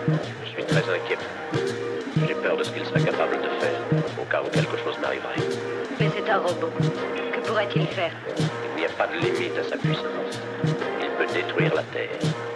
Je suis très inquiet. J'ai peur de ce qu'il serait capable de faire, au cas où quelque chose m'arriverait. Mais c'est un robot. Que pourrait-il faire? Il n'y a pas de limite à sa puissance. Il peut détruire la Terre.